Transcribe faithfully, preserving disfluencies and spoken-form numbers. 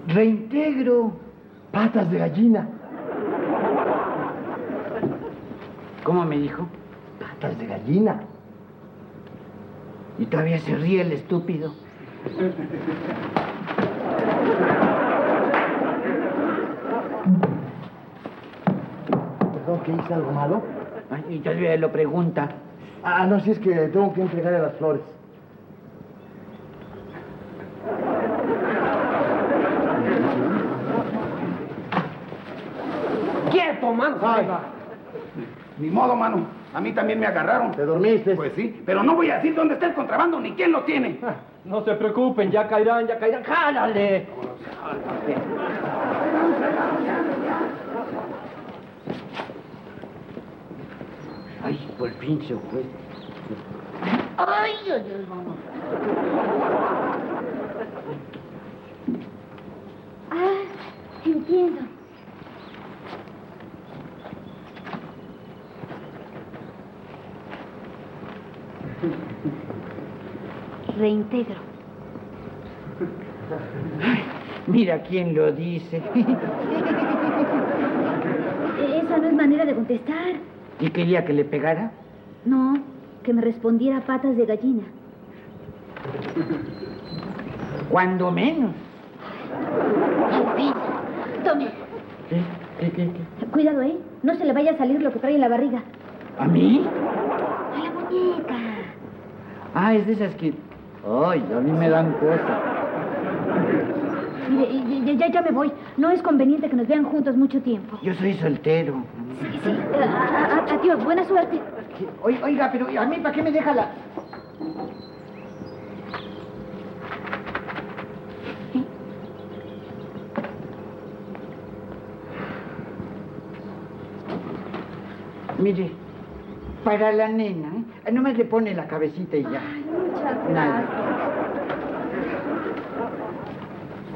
Reintegro. Patas de gallina. ¿Cómo me dijo? Patas de gallina. Y todavía se ríe el estúpido. Perdón, ¿que hice algo malo? Ay, y todavía lo pregunta. Ah, no, si es que tengo que entregarle las flores. ¡Quieto, mano! Ay. Ni modo, mano. A mí también me agarraron. ¿Te dormiste? Pues sí, pero no voy a decir dónde está el contrabando ni quién lo tiene. No se preocupen, ya caerán, ya caerán. ¡Jálale! Ay, por fin se fue. Ay, ay, ay, vamos. Ah, entiendo. Reintegro. Ay, mira quién lo dice. Esa no es manera de contestar. ¿Y quería que le pegara? No, que me respondiera patas de gallina. Cuando menos. Al fin. Tome. ¿Qué? ¿Qué, qué, qué? Cuidado, ¿eh? No se le vaya a salir lo que trae en la barriga. ¿A mí? A la muñeca. Ah, es de esas que... Ay, a mí me dan cosas. Mire, ya, ya, ya me voy. No es conveniente que nos vean juntos mucho tiempo. Yo soy soltero. Sí, sí. A- a- a- adiós, buena suerte. Oiga, oiga, pero ¿a mí para qué me deja la...? Mire, para la nena, ¿eh? Nomás le pone la cabecita y ya. Ay, muchas Nada. gracias.